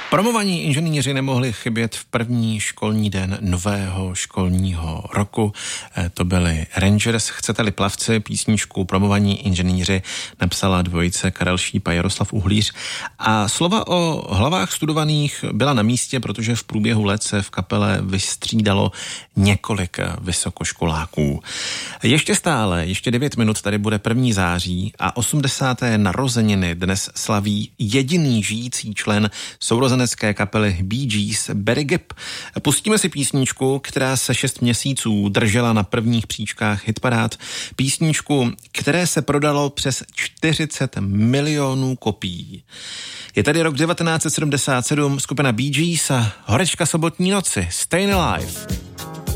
Promovaní inženýři nemohli chybět v první školní den nového školního roku. To byli Rangers, chcete-li plavci. Písničku Promovaní inženýři napsala dvojice Karel Šíp a Jaroslav Uhlíř. A slova o hlavách studovaných byla na místě, protože v průběhu let se v kapele vystřídalo několik vysokoškoláků. Ještě 9 minut tady bude 1. září a 80. narozeniny dnes slaví jediný žijící člen sourozenecké kapely Bee Gees, Barry Gibb. Pustíme si písničku, která se 6 měsíců držela na prvních příčkách hitparád. Písničku, které se prodalo přes 40 milionů kopií. Je tady rok 1977, skupina Bee Gees a horečka sobotní noci, Stayin' Alive.